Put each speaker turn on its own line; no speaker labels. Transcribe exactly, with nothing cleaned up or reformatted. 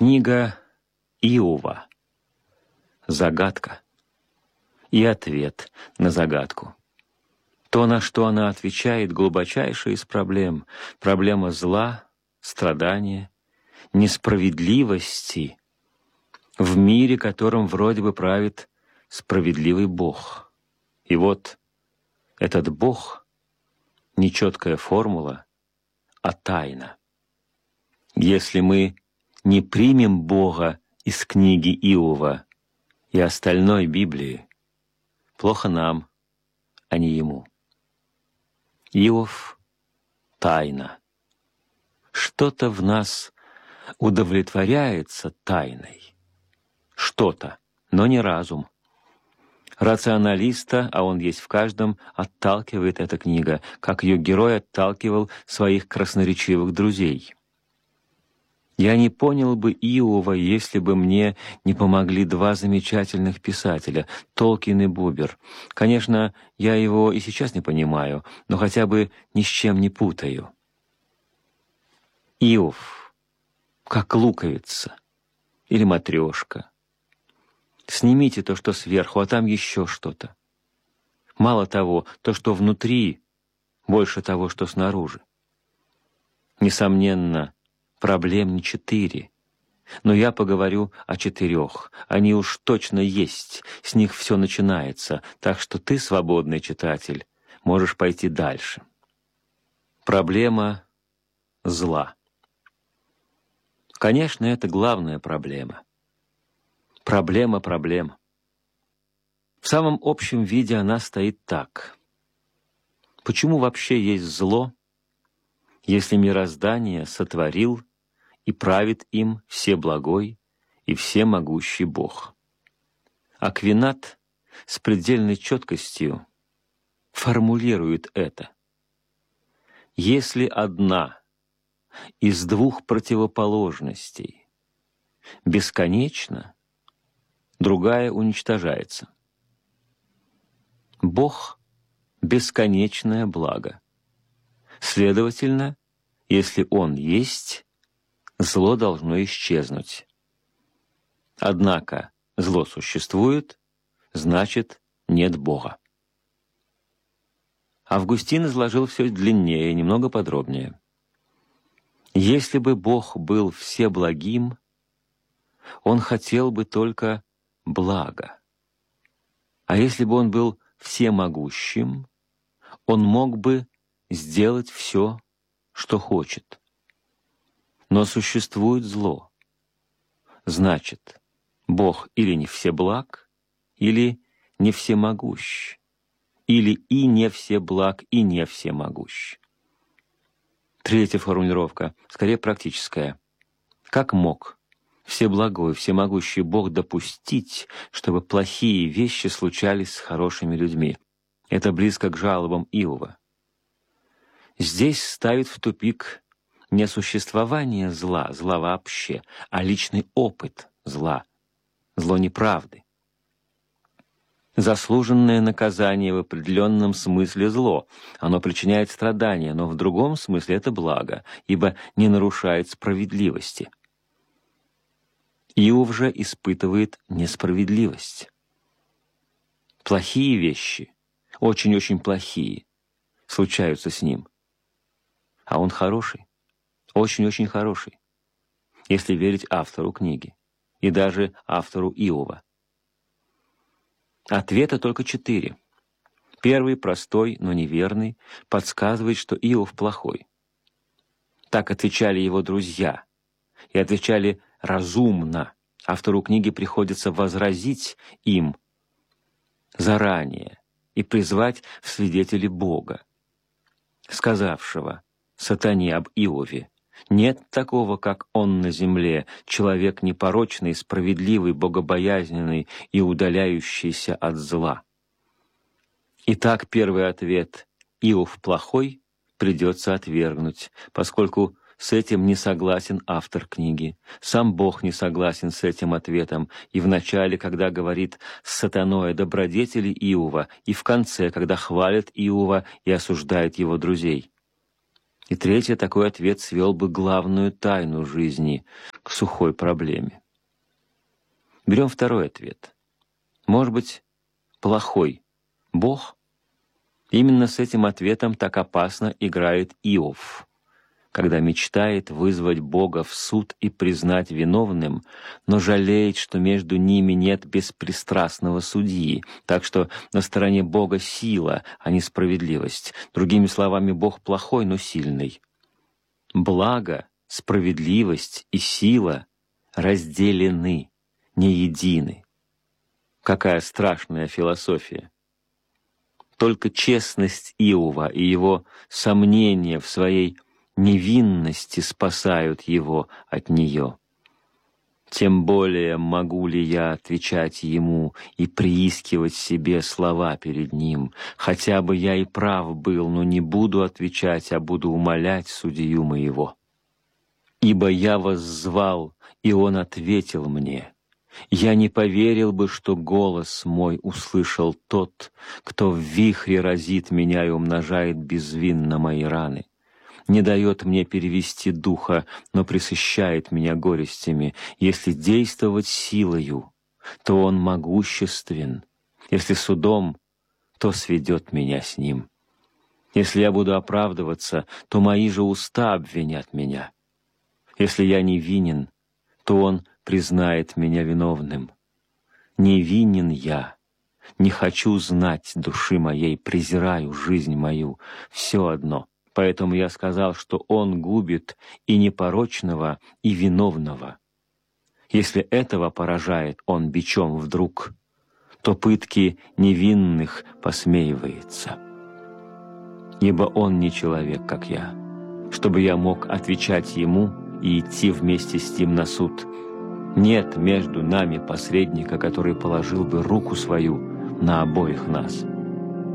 Книга Иова. Загадка и ответ на загадку. То, на что она отвечает, глубочайшая из проблем. Проблема зла, страдания, несправедливости в мире, которым вроде бы правит справедливый Бог. И вот этот Бог — не четкая формула, а тайна. Если мы не примем Бога из книги Иова и остальной Библии, плохо нам, а не Ему. Иов — тайна. Что-то в нас удовлетворяется тайной. Что-то, но не разум. Рационалиста, а он есть в каждом, отталкивает эта книга, как ее герой отталкивал своих красноречивых друзей. Я не понял бы Иова, если бы мне не помогли два замечательных писателя — Толкин и Бубер. Конечно, я его и сейчас не понимаю, но хотя бы ни с чем не путаю. Иов, как луковица или матрешка. Снимите то, что сверху, а там еще что-то. Мало того, то, что внутри, больше того, что снаружи. Несомненно, проблем не четыре, но я поговорю о четырех. Они уж точно есть, с них все начинается, так что ты, свободный читатель, можешь пойти дальше. Проблема зла. Конечно, это главная проблема. Проблема проблем. В самом общем виде она стоит так. Почему вообще есть зло, если мироздание сотворил и правит им всеблагой и всемогущий Бог? Аквинат с предельной четкостью формулирует это. Если одна из двух противоположностей бесконечна, другая уничтожается. Бог — бесконечное благо. Следовательно, если Он есть, зло должно исчезнуть. Однако зло существует, значит, нет Бога. Августин изложил все длиннее, немного подробнее. Если бы Бог был всеблагим, Он хотел бы только блага. А если бы Он был всемогущим, Он мог бы сделать все, что хочет. Но существует зло. Значит, Бог или не всеблаг, или не всемогущ, или и не всеблаг, и не всемогущ. Третья формулировка, скорее практическая. Как мог всеблагой, всемогущий Бог допустить, чтобы плохие вещи случались с хорошими людьми? Это близко к жалобам Иова. Здесь ставит в тупик не существование зла, зла вообще, а личный опыт зла, зло неправды. Заслуженное наказание в определенном смысле зло. Оно причиняет страдания, но в другом смысле это благо, ибо не нарушает справедливости. Иов же испытывает несправедливость. Плохие вещи, очень-очень плохие, случаются с ним. А он хороший, очень-очень хороший, если верить автору книги и даже автору Иова. Ответа только четыре. Первый, простой, но неверный, подсказывает, что Иов плохой. Так отвечали его друзья, и отвечали разумно. Автору книги приходится возразить им заранее и призвать в свидетели Бога, сказавшего сатане об Иове: «Нет такого, как он на земле, человек непорочный, справедливый, богобоязненный и удаляющийся от зла». Итак, первый ответ «Иов плохой» придется отвергнуть, поскольку с этим не согласен автор книги. Сам Бог не согласен с этим ответом и в начале, когда говорит с сатаной о добродетели Иова, и в конце, когда хвалит Иова и осуждает его друзей. И третье, такой ответ свел бы главную тайну жизни. к сухой проблеме. Берем второй ответ. Может быть, плохой Бог? Именно с этим ответом так опасно играет Иов, когда мечтает вызвать Бога в суд и признать виновным, но жалеет, что между ними нет беспристрастного судьи, так что на стороне Бога сила, а не справедливость. Другими словами, Бог плохой, но сильный. Благо, справедливость и сила разделены, не едины. Какая страшная философия! Только честность Иова и его сомнения в своей невинности спасают его от нее. Тем более могу ли я отвечать ему и приискивать себе слова перед ним, хотя бы я и прав был, но не буду отвечать, а буду умолять судью моего. Ибо я воззвал, и он ответил мне. Я не поверил бы, что голос мой услышал тот, кто в вихре разит меня и умножает безвинно мои раны. Не дает мне перевести духа, но пресыщает меня горестями. Если действовать силою, то он могуществен. Если судом, то сведет меня с ним. Если я буду оправдываться, то мои же уста обвинят меня. Если я невинен, то он признает меня виновным. Невинен я, не хочу знать души моей, презираю жизнь мою, все одно. Поэтому я сказал, что он губит и непорочного, и виновного. Если этого поражает он бичом вдруг, то пытки невинных посмеивается. Ибо он не человек, как я, чтобы я мог отвечать ему и идти вместе с ним на суд. Нет между нами посредника, который положил бы руку свою на обоих нас.